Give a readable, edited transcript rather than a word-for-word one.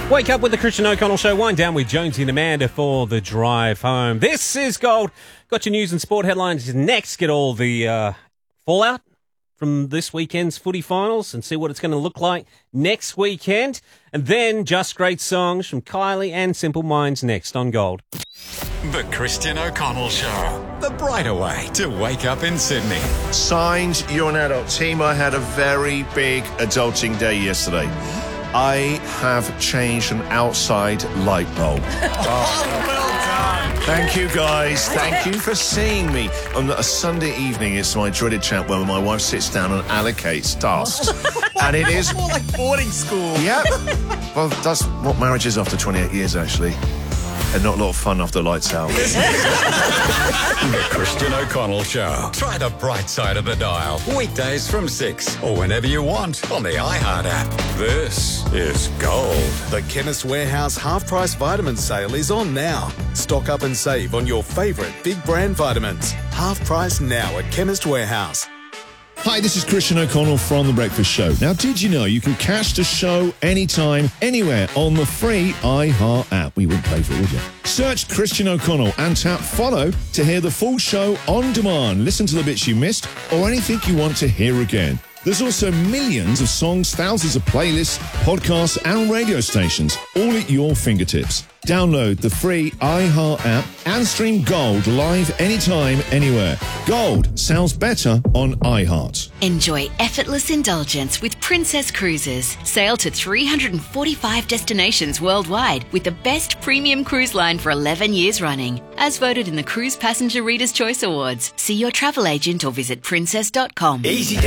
Wake up with the Christian O'Connell Show. Wind down with Jonesy and Amanda for the drive home. This is Gold. Got your news and sport headlines next. Get all the fallout from this weekend's footy finals and see what it's going to look like next weekend. And then just great songs from Kylie and Simple Minds next on Gold. The Christian O'Connell Show. The brighter way to wake up in Sydney. Signed, you're an adult. Team, I had a very big adulting day yesterday. I have changed an outside light bulb. Well done. Thank you, guys. Thank you for seeing me. On a Sunday evening, it's my dreaded chat where my wife sits down and allocates tasks. And it is more like boarding school. Yeah. Well, that's what marriage is after 28 years, actually. And not a lot of fun after lights out. The Christian O'Connell Show. Try the bright side of the dial. Weekdays from 6 or whenever you want on the iHeart app. This is Gold. The Chemist Warehouse half-price vitamin sale is on now. Stock up and save on your favourite big brand vitamins. Half price now at Chemist Warehouse. Hi, this is Christian O'Connell from The Breakfast Show. Now, did you know you can catch the show anytime, anywhere on the free iHeart app? We wouldn't pay for it, would you? Search Christian O'Connell and tap follow to hear the full show on demand. Listen to the bits you missed or anything you want to hear again. There's also millions of songs, thousands of playlists, podcasts and radio stations, all at your fingertips. Download the free iHeart app and stream Gold live anytime, anywhere. Gold sounds better on iHeart. Enjoy effortless indulgence with Princess Cruises. Sail to 345 destinations worldwide with the best premium cruise line for 11 years running. As voted in the Cruise Passenger Reader's Choice Awards. See your travel agent or visit princess.com. Easy